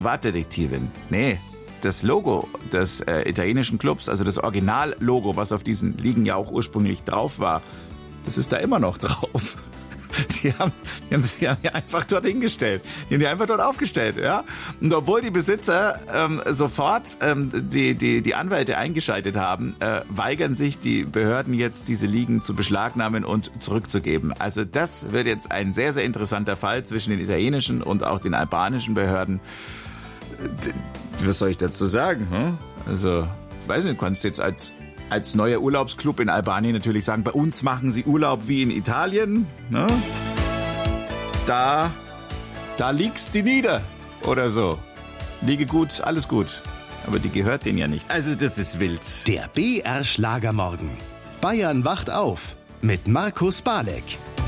Privatdetektivin. Nee, das Logo des italienischen Clubs, also das Originallogo, was auf diesen Liegen ja auch ursprünglich drauf war, das ist da immer noch drauf. Die haben ja einfach dort hingestellt. Die haben die einfach dort aufgestellt, ja. Und obwohl die Besitzer sofort die Anwälte eingeschaltet haben, weigern sich die Behörden jetzt, diese Liegen zu beschlagnahmen und zurückzugeben. Also das wird jetzt ein sehr, sehr interessanter Fall zwischen den italienischen und auch den albanischen Behörden. Was soll ich dazu sagen? Hm? Also, weiß nicht, du kannst jetzt als neuer Urlaubsclub in Albanien natürlich sagen, bei uns machen sie Urlaub wie in Italien. Ne? Da liegst die nieder oder so. Liege gut, alles gut. Aber die gehört denen ja nicht. Also das ist wild. Der BR Schlagermorgen. Bayern wacht auf mit Markus Balek.